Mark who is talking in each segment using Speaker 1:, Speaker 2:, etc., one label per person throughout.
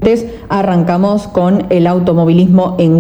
Speaker 1: Arrancamos con el automovilismo en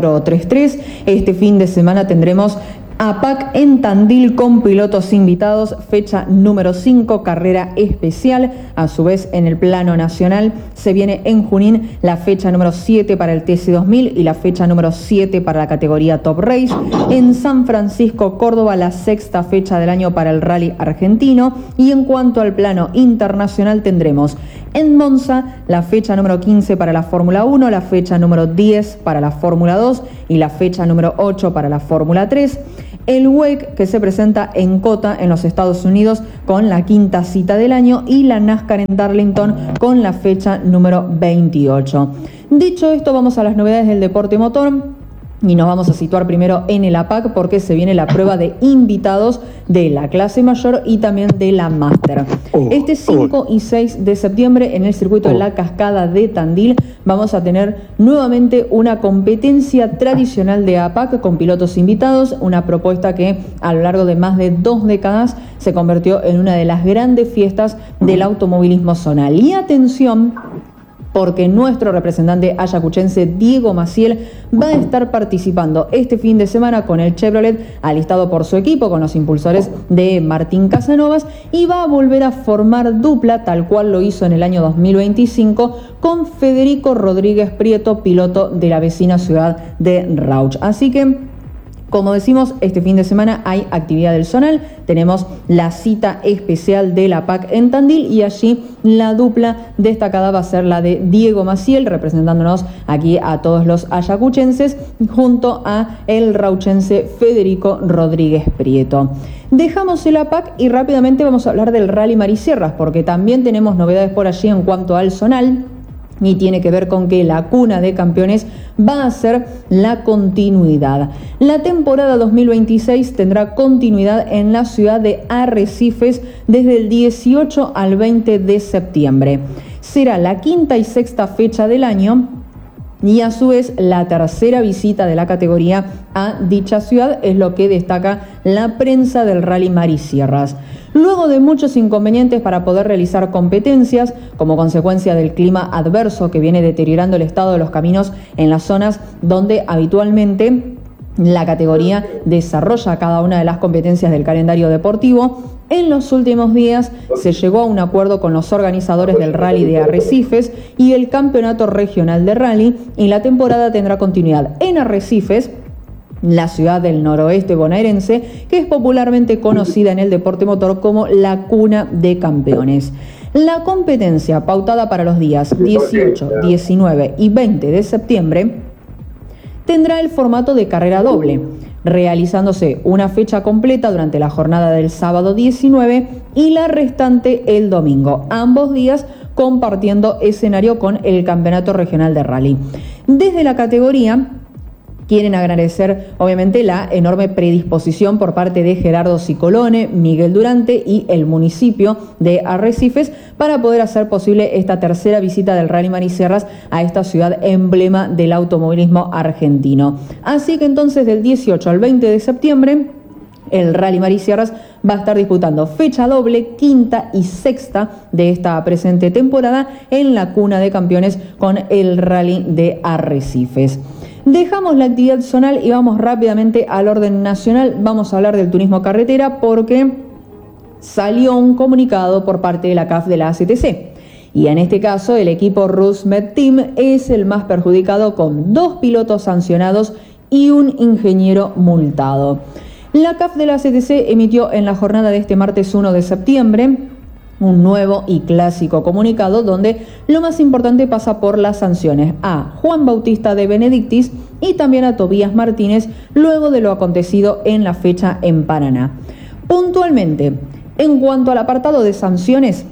Speaker 1: 433. Este fin de semana tendremos APAC en Tandil con pilotos invitados, fecha número 5, carrera especial. A su vez, en el plano nacional se viene en Junín la fecha número 7 para el TC2000 y la fecha número 7 para la categoría Top Race. En San Francisco, Córdoba, la sexta fecha del año para el rally argentino. Y en cuanto al plano internacional, tendremos en Monza la fecha número 15 para la Fórmula 1, la fecha número 10 para la Fórmula 2 y la fecha número 8 para la Fórmula 3. El WEC, que se presenta en COTA en los Estados Unidos con la quinta cita del año, y la NASCAR en Darlington con la fecha número 28. Dicho esto, vamos a las novedades del deporte motor. Y nos vamos a situar primero en el APAC porque se viene la prueba de invitados de la clase mayor y también de la máster. Este 5 y 6 de septiembre en el circuito de la Cascada de Tandil vamos a tener nuevamente una competencia tradicional de APAC con pilotos invitados, una propuesta que a lo largo de más de 2 décadas se convirtió en una de las grandes fiestas del automovilismo zonal. Y atención, porque nuestro representante ayacuchense Diego Maciel va a estar participando este fin de semana con el Chevrolet alistado por su equipo, con los impulsores de Martín Casanovas, y va a volver a formar dupla, tal cual lo hizo en el año 2025, con Federico Rodríguez Prieto, piloto de la vecina ciudad de Rauch. Así que, como decimos, este fin de semana hay actividad del zonal, tenemos la cita especial de la PAC en Tandil y allí la dupla destacada va a ser la de Diego Maciel, representándonos aquí a todos los ayacuchenses, junto a el rauchense Federico Rodríguez Prieto. Dejamos el APAC y rápidamente vamos a hablar del Rally Marisierras, porque también tenemos novedades por allí en cuanto al zonal. Y tiene que ver con que la cuna de campeones va a ser la continuidad. La temporada 2026 tendrá continuidad en la ciudad de Arrecifes desde el 18 al 20 de septiembre. Será la quinta y sexta fecha del año y a su vez la tercera visita de la categoría a dicha ciudad, es lo que destaca la prensa del Rally Marisierras. Luego de muchos inconvenientes para poder realizar competencias, como consecuencia del clima adverso que viene deteriorando el estado de los caminos en las zonas donde habitualmente la categoría desarrolla cada una de las competencias del calendario deportivo, en los últimos días se llegó a un acuerdo con los organizadores del Rally de Arrecifes y el Campeonato Regional de Rally, y la temporada tendrá continuidad en Arrecifes, la ciudad del noroeste bonaerense, que es popularmente conocida en el deporte motor como la cuna de campeones. La competencia, pautada para los días 18, 19 y 20 de septiembre, tendrá el formato de carrera doble, realizándose una fecha completa durante la jornada del sábado 19 y la restante el domingo, ambos días compartiendo escenario con el Campeonato Regional de Rally. Desde la categoría quieren agradecer, obviamente, la enorme predisposición por parte de Gerardo Cicolone, Miguel Durante y el municipio de Arrecifes para poder hacer posible esta tercera visita del Rally Marisierras a esta ciudad emblema del automovilismo argentino. Así que entonces, del 18 al 20 de septiembre, el Rally Marisierras va a estar disputando fecha doble, quinta y sexta de esta presente temporada en la cuna de campeones con el Rally de Arrecifes. Dejamos la actividad zonal y vamos rápidamente al orden nacional. Vamos a hablar del turismo carretera porque salió un comunicado por parte de la CAF de la ACTC. Y en este caso el equipo Rusmed Team es el más perjudicado, con 2 pilotos sancionados y un ingeniero multado. La CAF de la ACTC emitió en la jornada de este martes 1 de septiembre un nuevo y clásico comunicado donde lo más importante pasa por las sanciones a Juan Bautista de Benedictis y también a Tobías Martínez luego de lo acontecido en la fecha en Paraná. Puntualmente, en cuanto al apartado de sanciones,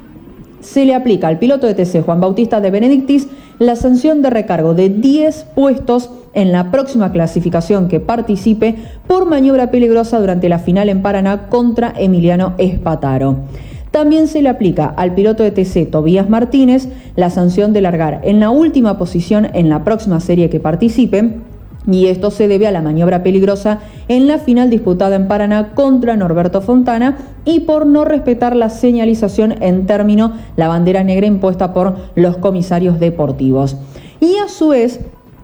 Speaker 1: se le aplica al piloto de TC Juan Bautista de Benedictis la sanción de recargo de 10 puestos en la próxima clasificación que participe por maniobra peligrosa durante la final en Paraná contra Emiliano Espataro. También se le aplica al piloto de TC Tobías Martínez la sanción de largar en la última posición en la próxima serie que participe y esto se debe a la maniobra peligrosa en la final disputada en Paraná contra Norberto Fontana y por no respetar la señalización en término la bandera negra impuesta por los comisarios deportivos. Y a su vez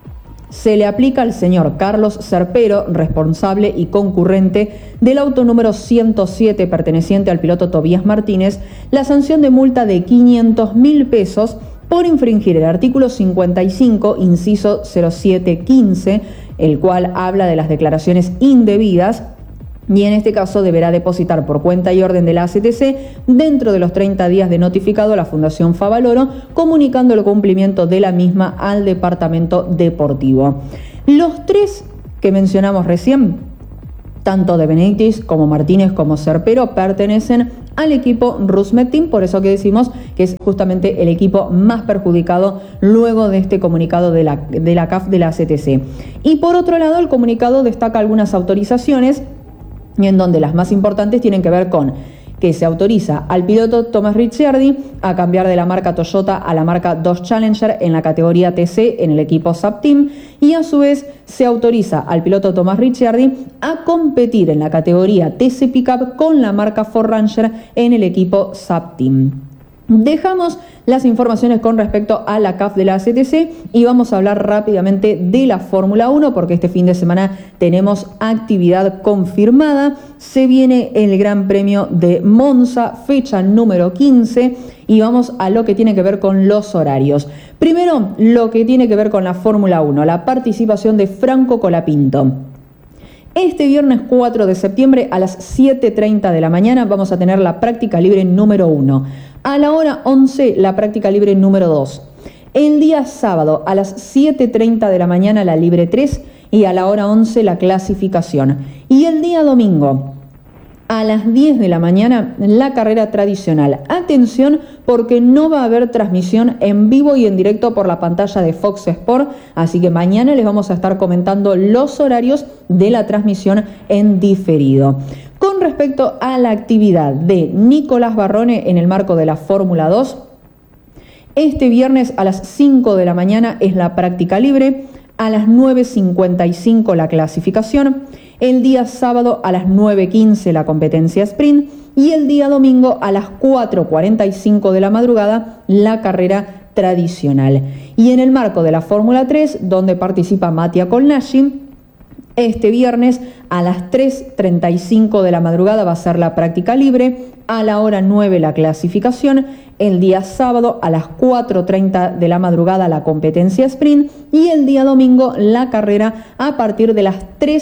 Speaker 1: se le aplica al señor Carlos Serpero, responsable y concurrente del auto número 107 perteneciente al piloto Tobías Martínez, la sanción de multa de 500.000 pesos por infringir el artículo 55, inciso 0715, el cual habla de las declaraciones indebidas, y en este caso deberá depositar por cuenta y orden de la ACTC dentro de los 30 días de notificado a la Fundación Favaloro, comunicando el cumplimiento de la misma al Departamento Deportivo. Los tres que mencionamos recién, tanto de Benítez como Martínez como Serpero, pertenecen al equipo Rusmet Team, por eso que decimos que es justamente el equipo más perjudicado luego de este comunicado de la CAF de la ACTC. Y por otro lado, el comunicado destaca algunas autorizaciones, en donde las más importantes tienen que ver con que se autoriza al piloto Thomas Ricciardi a cambiar de la marca Toyota a la marca Dodge Challenger en la categoría TC en el equipo SAP Team, y a su vez se autoriza al piloto Thomas Ricciardi a competir en la categoría TC Pickup con la marca Ford Ranger en el equipo SAP Team. Dejamos las informaciones con respecto a la CAF de la ACTC y vamos a hablar rápidamente de la Fórmula 1 porque este fin de semana tenemos actividad confirmada. Se viene el Gran Premio de Monza, fecha número 15, y vamos a lo que tiene que ver con los horarios. Primero, lo que tiene que ver con la Fórmula 1, la participación de Franco Colapinto. Este viernes 4 de septiembre a las 7:30 de la mañana vamos a tener la práctica libre número 1. A la hora 11 la práctica libre número 2. El día sábado a las 7:30 de la mañana la libre 3 y a la hora 11 la clasificación. Y el día domingo a las 10 de la mañana la carrera tradicional. Atención porque no va a haber transmisión en vivo y en directo por la pantalla de Fox Sport, así que mañana les vamos a estar comentando los horarios de la transmisión en diferido. Con respecto a la actividad de Nicolás Barrone en el marco de la Fórmula 2, este viernes a las 5 de la mañana es la práctica libre, a las 9:55 la clasificación, el día sábado a las 9:15 la competencia sprint y el día domingo a las 4:45 de la madrugada la carrera tradicional. Y en el marco de la Fórmula 3, donde participa Mattia Colnaghi, este viernes a las 3:35 de la madrugada va a ser la práctica libre, a la hora 9 la clasificación, el día sábado a las 4:30 de la madrugada la competencia sprint y el día domingo la carrera a partir de las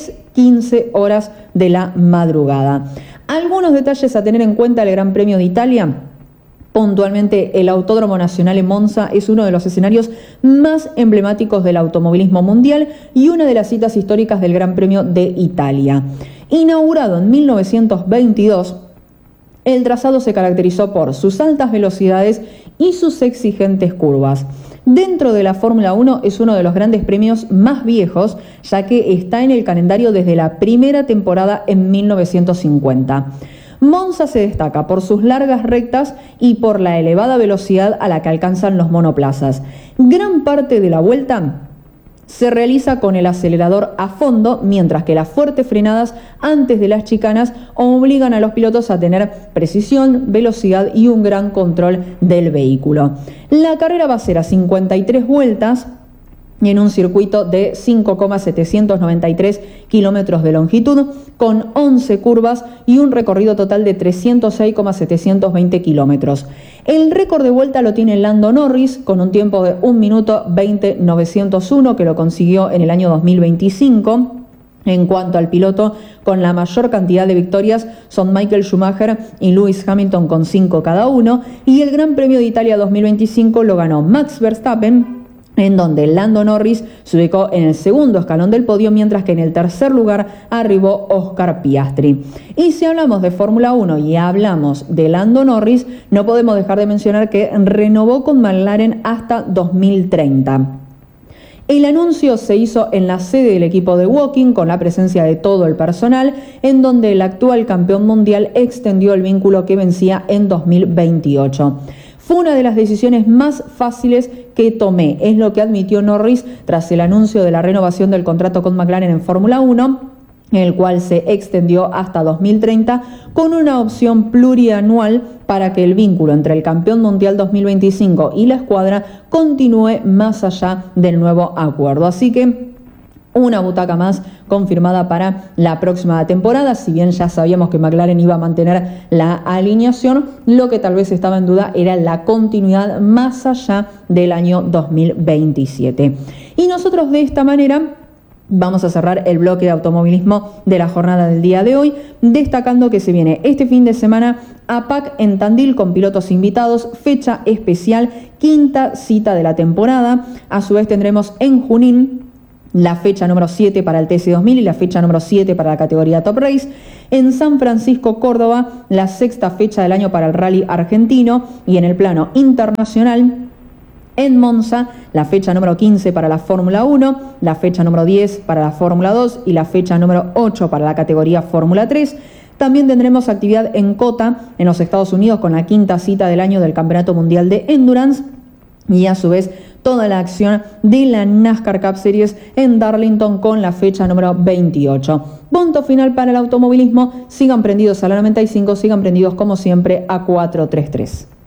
Speaker 1: 3:15 horas de la madrugada. Algunos detalles a tener en cuenta del Gran Premio de Italia. Puntualmente, el Autódromo Nacional en Monza es uno de los escenarios más emblemáticos del automovilismo mundial y una de las citas históricas del Gran Premio de Italia. Inaugurado en 1922, el trazado se caracterizó por sus altas velocidades y sus exigentes curvas. Dentro de la Fórmula 1 es uno de los grandes premios más viejos, ya que está en el calendario desde la primera temporada en 1950. Monza se destaca por sus largas rectas y por la elevada velocidad a la que alcanzan los monoplazas. Gran parte de la vuelta se realiza con el acelerador a fondo, mientras que las fuertes frenadas antes de las chicanas obligan a los pilotos a tener precisión, velocidad y un gran control del vehículo. La carrera va a ser a 53 vueltas, en un circuito de 5,793 kilómetros de longitud, con 11 curvas y un recorrido total de 306,720 kilómetros. El récord de vuelta lo tiene Lando Norris, con un tiempo de 1 minuto 20.901, que lo consiguió en el año 2025. En cuanto al piloto, con la mayor cantidad de victorias son Michael Schumacher y Lewis Hamilton con 5 cada uno, y el Gran Premio de Italia 2025 lo ganó Max Verstappen, en donde Lando Norris se ubicó en el segundo escalón del podio, mientras que en el tercer lugar arribó Oscar Piastri. Y si hablamos de Fórmula 1 y hablamos de Lando Norris, no podemos dejar de mencionar que renovó con McLaren hasta 2030. El anuncio se hizo en la sede del equipo de Woking, con la presencia de todo el personal, en donde el actual campeón mundial extendió el vínculo que vencía en 2028. Fue una de las decisiones más fáciles que tomé, es lo que admitió Norris tras el anuncio de la renovación del contrato con McLaren en Fórmula 1, en el cual se extendió hasta 2030 con una opción plurianual para que el vínculo entre el campeón mundial 2025 y la escuadra continúe más allá del nuevo acuerdo. Así que una butaca más confirmada para la próxima temporada. Si bien ya sabíamos que McLaren iba a mantener la alineación, lo que tal vez estaba en duda era la continuidad más allá del año 2027. Y nosotros de esta manera vamos a cerrar el bloque de automovilismo de la jornada del día de hoy, destacando que se viene este fin de semana APAC en Tandil con pilotos invitados, fecha especial, quinta cita de la temporada. A su vez tendremos en Junín la fecha número 7 para el TC2000 y la fecha número 7 para la categoría Top Race. En San Francisco, Córdoba, la sexta fecha del año para el rally argentino. Y en el plano internacional, en Monza, la fecha número 15 para la Fórmula 1, la fecha número 10 para la Fórmula 2 y la fecha número 8 para la categoría Fórmula 3. También tendremos actividad en COTA, en los Estados Unidos, con la quinta cita del año del Campeonato Mundial de Endurance. Y a su vez toda la acción de la NASCAR Cup Series en Darlington con la fecha número 28. Punto final para el automovilismo. Sigan prendidos a la 95, sigan prendidos como siempre a 433.